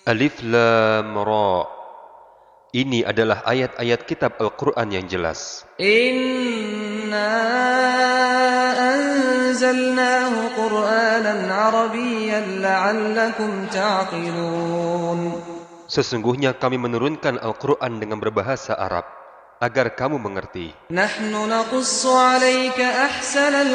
Alif Lam Ra. Ini adalah ayat-ayat kitab Al-Quran yang jelas. Inna anzalnahu Qur'anan Arabiyyan la'allakum ta'qilun. Sesungguhnya kami menurunkan Al-Quran dengan berbahasa Arab, agar kamu mengerti. Nahnu naqussu 'alaika ahsanal